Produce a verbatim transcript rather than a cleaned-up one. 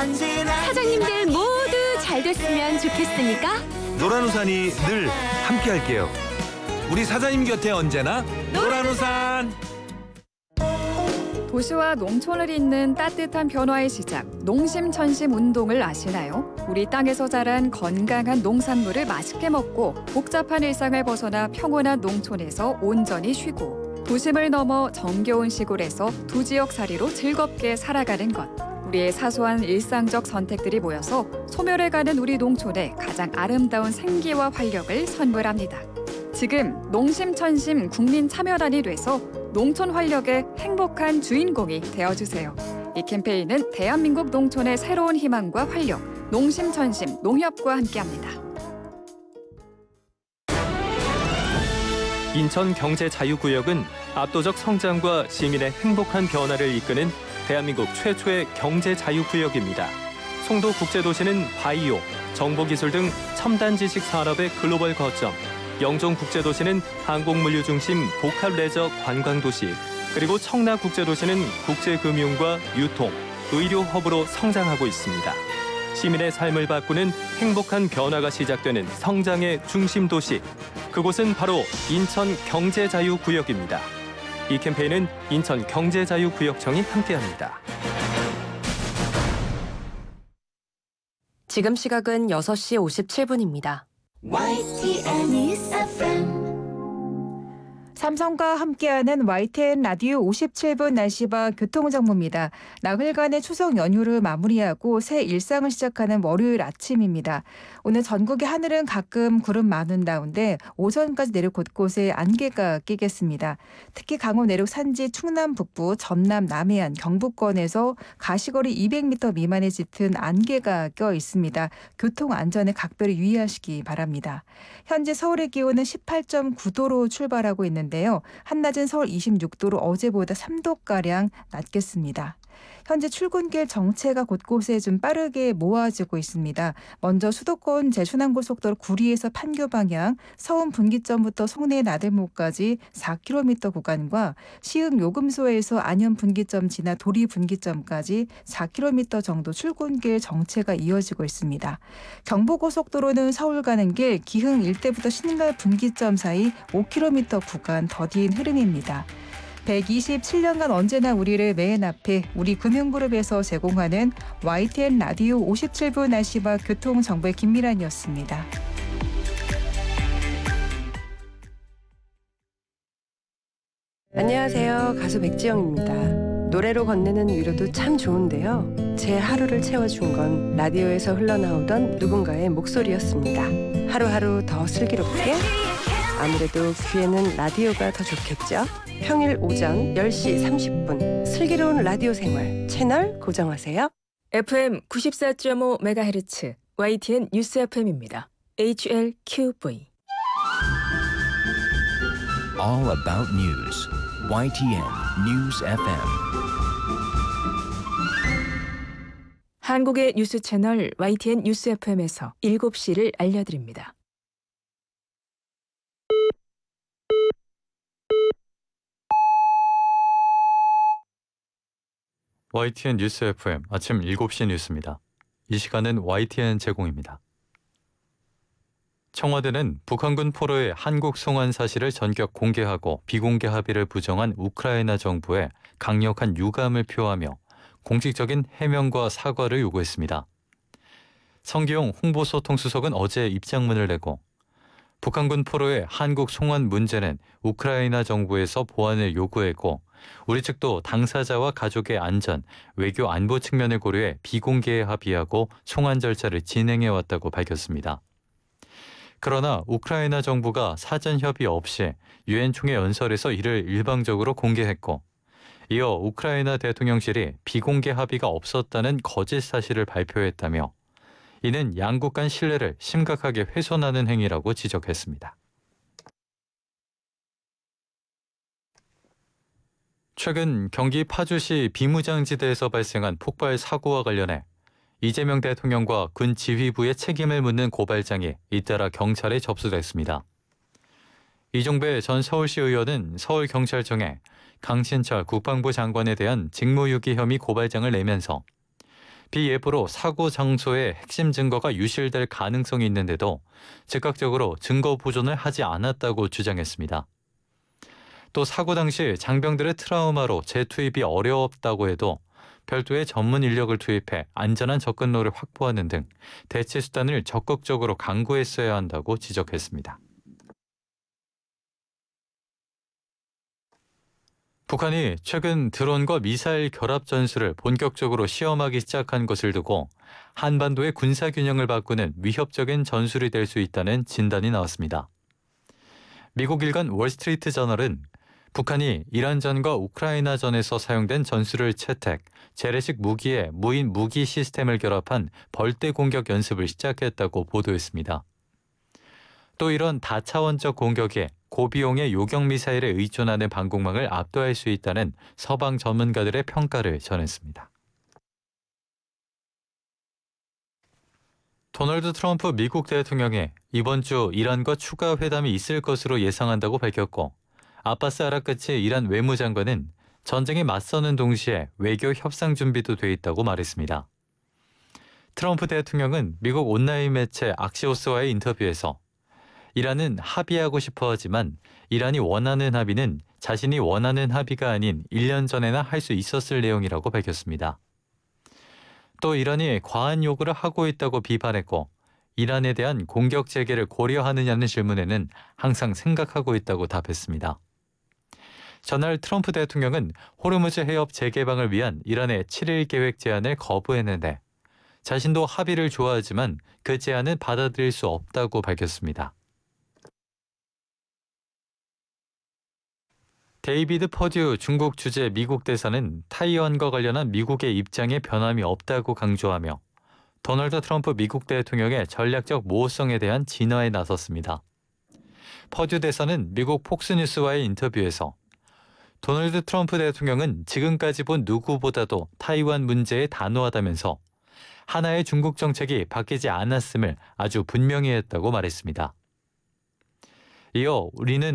사장님들 모두 잘 됐으면 좋겠으니까 노란 우산이 늘 함께할게요. 우리 사장님 곁에 언제나 노란 우산. 도시와 농촌을 잇는 따뜻한 변화의 시작, 농심천심 운동을 아시나요? 우리 땅에서 자란 건강한 농산물을 맛있게 먹고 복잡한 일상을 벗어나 평온한 농촌에서 온전히 쉬고 도심을 넘어 정겨운 시골에서 두 지역살이로 즐겁게 살아가는 것. 우리의 사소한 일상적 선택들이 모여서 소멸해가는 우리 농촌의 가장 아름다운 생기와 활력을 선물합니다. 지금 농심천심 국민참여단이 돼서 농촌 활력의 행복한 주인공이 되어주세요. 이 캠페인은 대한민국 농촌의 새로운 희망과 활력, 농심천심 농협과 함께합니다. 인천 경제자유구역은 압도적 성장과 시민의 행복한 변화를 이끄는 대한민국 최초의 경제자유구역입니다. 송도국제도시는 바이오, 정보기술 등 첨단 지식 산업의 글로벌 거점, 영종국제도시는 항공물류 중심 복합레저 관광도시, 그리고 청라국제도시는 국제금융과 유통, 의료 허브로 성장하고 있습니다. 시민의 삶을 바꾸는 행복한 변화가 시작되는 성장의 중심 도시, 그곳은 바로 인천 경제자유구역입니다. 이 캠페인은 인천 경제자유구역청이 함께합니다. 지금 시각은 여섯 시 오십칠 분입니다. 와이티엔 News 에프엠. 삼성과 함께하는 와이티엔 라디오 오십칠 분 날씨와 교통정보입니다. 나흘간의 추석 연휴를 마무리하고 새 일상을 시작하는 월요일 아침입니다. 오늘 전국의 하늘은 가끔 구름 많은 가운데 오전까지 내륙 곳곳에 안개가 끼겠습니다. 특히 강원 내륙 산지 충남 북부, 전남 남해안, 경북권에서 가시거리 이백 미터 미만의 짙은 안개가 껴 있습니다. 교통 안전에 각별히 유의하시기 바랍니다. 현재 서울의 기온은 십팔 점 구 도로 출발하고 있는데 한낮은 서울 이십육 도로 어제보다 삼 도가량 낮겠습니다. 현재 출근길 정체가 곳곳에 좀 빠르게 모아지고 있습니다. 먼저 수도권 제순환고속도로 구리에서 판교 방향, 서운 분기점부터 송내 나들목까지 사 킬로미터 구간과 시흥 요금소에서 안현 분기점 지나 도리 분기점까지 사 킬로미터 정도 출근길 정체가 이어지고 있습니다. 경부고속도로는 서울 가는 길 기흥 일대부터 신갈 분기점 사이 오 킬로미터 구간 더딘 흐름입니다. 백이십칠 년간 언제나 우리를 맨 앞에 우리 금융그룹에서 제공하는 와이티엔 라디오 오십칠 분 날씨와 교통정보의 김미란이었습니다. 안녕하세요. 가수 백지영입니다. 노래로 건네는 위로도 참 좋은데요. 제 하루를 채워준 건 라디오에서 흘러나오던 누군가의 목소리였습니다. 하루하루 더 슬기롭게? 아무래도 귀에는 라디오가 더 좋겠죠? 평일 오전 열 시 삼십 분 슬기로운 라디오 생활 채널 고정하세요. 에프엠 구십사 점 오 메가헤르츠 와이티엔 뉴스 에프엠입니다. 에이치엘큐브이 All about news. 와이티엔 News 에프엠. 한국의 뉴스 채널 와이티엔 뉴스 에프엠에서 일곱 시를 알려드립니다. 와이티엔 뉴스 에프엠 아침 일곱 시 뉴스입니다. 이 시간은 와이티엔 제공입니다. 청와대는 북한군 포로의 한국 송환 사실을 전격 공개하고 비공개 합의를 부정한 우크라이나 정부에 강력한 유감을 표하며 공식적인 해명과 사과를 요구했습니다. 성기용 홍보소통수석은 어제 입장문을 내고 북한군 포로의 한국 송환 문제는 우크라이나 정부에서 보완을 요구했고 우리 측도 당사자와 가족의 안전, 외교 안보 측면을 고려해 비공개에 합의하고 송환 절차를 진행해왔다고 밝혔습니다. 그러나 우크라이나 정부가 사전 협의 없이 유엔 총회 연설에서 이를 일방적으로 공개했고 이어 우크라이나 대통령실이 비공개 합의가 없었다는 거짓 사실을 발표했다며 이는 양국 간 신뢰를 심각하게 훼손하는 행위라고 지적했습니다. 최근 경기 파주시 비무장지대에서 발생한 폭발 사고와 관련해 이재명 대통령과 군 지휘부의 책임을 묻는 고발장이 잇따라 경찰에 접수됐습니다. 이종배 전 서울시 의원은 서울경찰청에 강신철 국방부 장관에 대한 직무유기 혐의 고발장을 내면서 비예보로 사고 장소의 핵심 증거가 유실될 가능성이 있는데도 즉각적으로 증거 보존을 하지 않았다고 주장했습니다. 또 사고 당시 장병들의 트라우마로 재투입이 어려웠다고 해도 별도의 전문 인력을 투입해 안전한 접근로를 확보하는 등 대체 수단을 적극적으로 강구했어야 한다고 지적했습니다. 북한이 최근 드론과 미사일 결합 전술을 본격적으로 시험하기 시작한 것을 두고 한반도의 군사 균형을 바꾸는 위협적인 전술이 될 수 있다는 진단이 나왔습니다. 미국 일간 월스트리트 저널은 북한이 이란전과 우크라이나전에서 사용된 전술을 채택, 재래식 무기에 무인 무기 시스템을 결합한 벌떼 공격 연습을 시작했다고 보도했습니다. 또 이런 다차원적 공격에 고비용의 요격 미사일에 의존하는 방공망을 압도할 수 있다는 서방 전문가들의 평가를 전했습니다. 도널드 트럼프 미국 대통령이 이번 주 이란과 추가 회담이 있을 것으로 예상한다고 밝혔고, 아바스 아라카치 이란 외무장관은 전쟁에 맞서는 동시에 외교 협상 준비도 돼 있다고 말했습니다. 트럼프 대통령은 미국 온라인 매체 악시오스와의 인터뷰에서 이란은 합의하고 싶어 하지만 이란이 원하는 합의는 자신이 원하는 합의가 아닌 일 년 전에나 할 수 있었을 내용이라고 밝혔습니다. 또 이란이 과한 요구를 하고 있다고 비판했고, 이란에 대한 공격 재개를 고려하느냐는 질문에는 항상 생각하고 있다고 답했습니다. 전날 트럼프 대통령은 호르무즈 해협 재개방을 위한 이란의 칠 일 계획 제안을 거부했는데 자신도 합의를 좋아하지만 그 제안은 받아들일 수 없다고 밝혔습니다. 데이비드 퍼듀 중국 주재 미국 대사는 타이완과 관련한 미국의 입장에 변함이 없다고 강조하며 도널드 트럼프 미국 대통령의 전략적 모호성에 대한 진화에 나섰습니다. 퍼듀 대사는 미국 폭스뉴스와의 인터뷰에서 도널드 트럼프 대통령은 지금까지 본 누구보다도 타이완 문제에 단호하다면서 하나의 중국 정책이 바뀌지 않았음을 아주 분명히 했다고 말했습니다. 이어 우리는